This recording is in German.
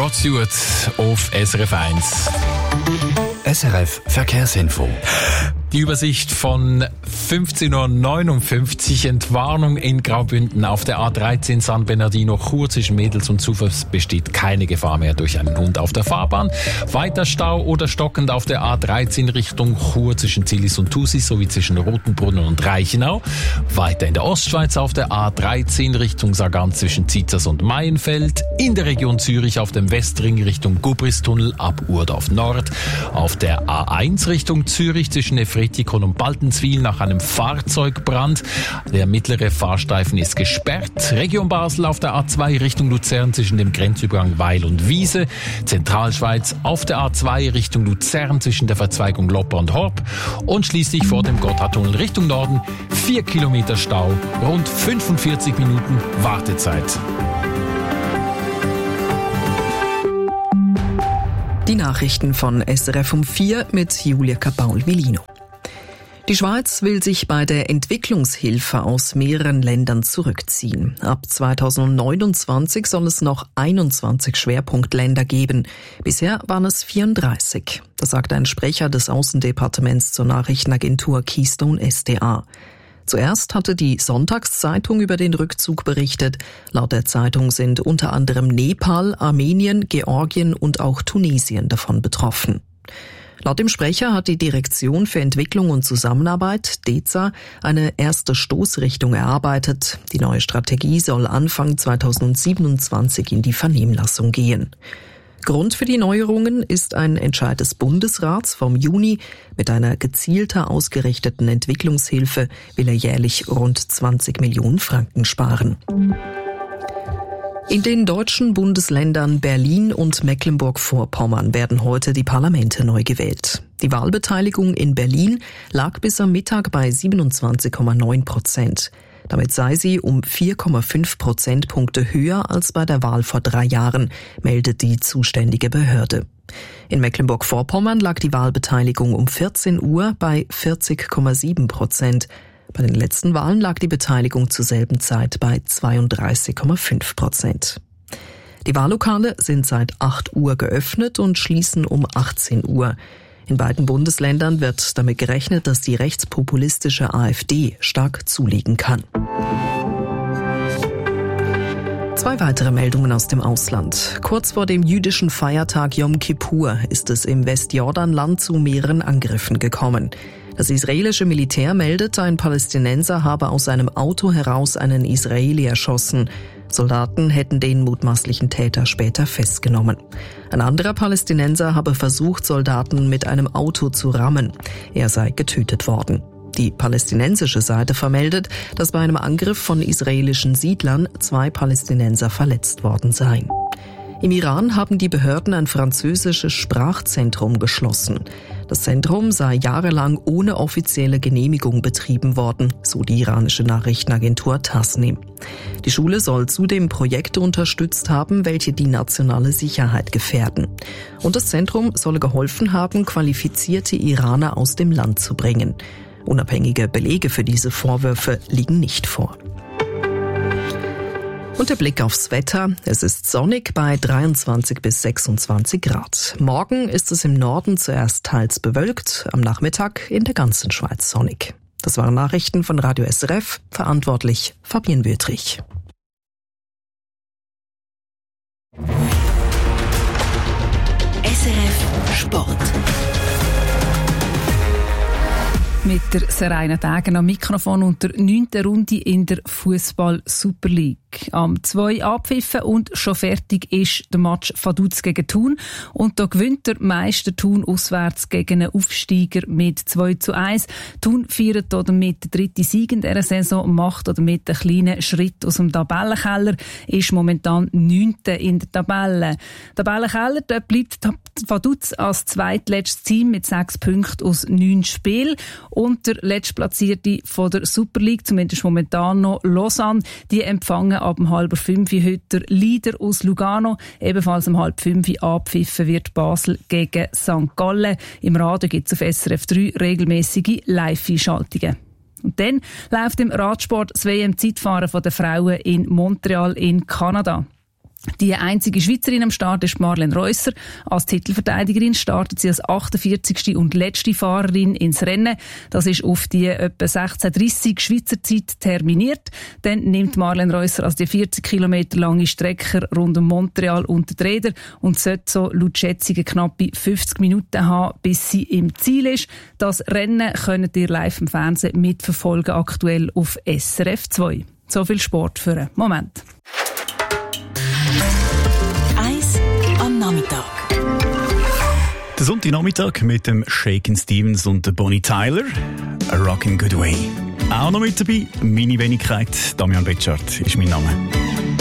Rod Stewart auf SRF 1. SRF Verkehrsinfo. Die Übersicht von 15.59 Uhr. Entwarnung in Graubünden auf der A13 San Bernardino Chur zwischen Mädels und Zufers besteht keine Gefahr mehr durch einen Hund auf der Fahrbahn. Weiter Stau oder stockend auf der A13 Richtung Chur zwischen Zillis und Thusis sowie zwischen Rotenbrunnen und Reichenau. Weiter in der Ostschweiz auf der A13 Richtung Sagan zwischen Zizers und Maienfeld. In der Region Zürich auf dem Westring Richtung Gubristunnel ab Urdorf Nord. Auf der A1 Richtung Zürich zwischen Efretikon und Baltenswil nach einem Fahrzeugbrand. Der mittlere Fahrstreifen ist gesperrt. Region Basel auf der A2 Richtung Luzern zwischen dem Grenzübergang Weil und Wiese. Zentralschweiz auf der A2 Richtung Luzern zwischen der Verzweigung Lopper und Horb. Und schließlich vor dem Gotthardtunnel Richtung Norden 4 Kilometer Stau, rund 45 Minuten Wartezeit. Die Nachrichten von SRF um 4 mit Julia Capaul-Milino. Die Schweiz will sich bei der Entwicklungshilfe aus mehreren Ländern zurückziehen. Ab 2029 soll es noch 21 Schwerpunktländer geben. Bisher waren es 34. Das sagt ein Sprecher des Außendepartements zur Nachrichtenagentur Keystone SDA. Zuerst hatte die Sonntagszeitung über den Rückzug berichtet. Laut der Zeitung sind unter anderem Nepal, Armenien, Georgien und auch Tunesien davon betroffen. Laut dem Sprecher hat die Direktion für Entwicklung und Zusammenarbeit, DEZA, eine erste Stoßrichtung erarbeitet. Die neue Strategie soll Anfang 2027 in die Vernehmlassung gehen. Grund für die Neuerungen ist ein Entscheid des Bundesrats vom Juni. Mit einer gezielter ausgerichteten Entwicklungshilfe will er jährlich rund 20 Millionen Franken sparen. In den deutschen Bundesländern Berlin und Mecklenburg-Vorpommern werden heute die Parlamente neu gewählt. Die Wahlbeteiligung in Berlin lag bis am Mittag bei 27,9%. Damit sei sie um 4,5 Prozentpunkte höher als bei der Wahl vor 3 Jahren, meldet die zuständige Behörde. In Mecklenburg-Vorpommern lag die Wahlbeteiligung um 14 Uhr bei 40,7%. Bei den letzten Wahlen lag die Beteiligung zur selben Zeit bei 32,5%. Die Wahllokale sind seit 8 Uhr geöffnet und schließen um 18 Uhr. In beiden Bundesländern wird damit gerechnet, dass die rechtspopulistische AfD stark zulegen kann. 2 weitere Meldungen aus dem Ausland. Kurz vor dem jüdischen Feiertag Yom Kippur ist es im Westjordanland zu mehreren Angriffen gekommen. Das israelische Militär meldet, ein Palästinenser habe aus einem Auto heraus einen Israeli erschossen. Soldaten hätten den mutmaßlichen Täter später festgenommen. Ein anderer Palästinenser habe versucht, Soldaten mit einem Auto zu rammen. Er sei getötet worden. Die palästinensische Seite vermeldet, dass bei einem Angriff von israelischen Siedlern 2 Palästinenser verletzt worden seien. Im Iran haben die Behörden ein französisches Sprachzentrum geschlossen. Das Zentrum sei jahrelang ohne offizielle Genehmigung betrieben worden, so die iranische Nachrichtenagentur Tasnim. Die Schule soll zudem Projekte unterstützt haben, welche die nationale Sicherheit gefährden. Und das Zentrum solle geholfen haben, qualifizierte Iraner aus dem Land zu bringen. Unabhängige Belege für diese Vorwürfe liegen nicht vor. Und der Blick aufs Wetter. Es ist sonnig bei 23 bis 26 Grad. Morgen ist es im Norden zuerst teils bewölkt, am Nachmittag in der ganzen Schweiz sonnig. Das waren Nachrichten von Radio SRF, verantwortlich Fabienne Wüthrich. SRF Sport. Mit der Seraina Dagen am Mikrofon und der 9. Runde in der Fußball Super League. Am 2 abpfiffen und schon fertig ist der Match Vaduz gegen Thun. Und da gewinnt der Meister Thun auswärts gegen einen Aufsteiger mit 2:1. Thun feiert damit den 3. Sieg in dieser Saison, macht damit einen kleinen Schritt aus dem Tabellenkeller, ist momentan 9. in der Tabelle. Tabellenkeller, da bleibt Vaduz als zweitletztes Team mit 6 Punkten aus 9 Spielen. Und der letztplatzierte von der Super League, zumindest momentan noch, Lausanne, die empfangen ab 4:30 heute der Leader aus Lugano. Ebenfalls um 4:30 abpfiffen wird Basel gegen St. Gallen. Im Radio gibt es auf SRF 3 regelmäßige Live-Einschaltungen. Und dann läuft im Radsport das WM-Zeitfahren der Frauen in Montreal in Kanada. Die einzige Schweizerin am Start ist Marlene Reusser. Als Titelverteidigerin startet sie als 48. und letzte Fahrerin ins Rennen. Das ist auf die etwa 16:30 Schweizer Zeit terminiert. Dann nimmt Marlene Reusser also die 40 Kilometer lange Strecke rund um Montreal unter die Räder und sollte so laut Schätzungen knappe 50 Minuten haben, bis sie im Ziel ist. Das Rennen könnt ihr live im Fernsehen mitverfolgen, aktuell auf SRF 2. So viel Sport für einen Moment. Eis am Nachmittag. Der Sonntagnachmittag mit dem Shakin' Stevens und der Bonnie Tyler. A Rockin' Good Way. Auch noch mit dabei, meine Wenigkeit. Damian Betschart ist mein Name.